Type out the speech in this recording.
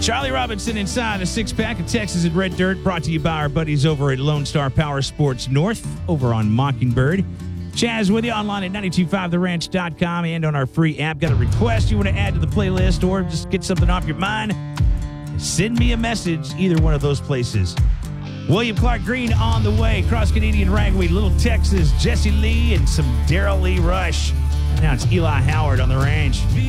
Charlie Robinson inside a six-pack of Texas and Red Dirt, brought to you by our buddies over at Lone Star Power Sports North over on Mockingbird. Chaz with you online at 925theranch.com and on our free app. Got a request you want to add to the playlist or just get something off your mind? Send me a message, either one of those places. William Clark Green on the way. Cross-Canadian Ragweed, Little Texas, Jesse Lee, and some Daryl Lee Rush. And now it's Eli Howard on the range.